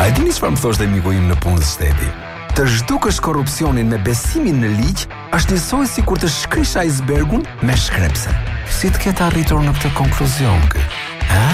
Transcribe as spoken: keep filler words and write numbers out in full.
E dini çfarë më thoshte miku im në punë shteti? Të zhdukësh korrupsionin me besimin në ligj është njësoj si kur të shkrish icebergun me shkrepse. Si të ketë arritur në këtë konkluzion kë?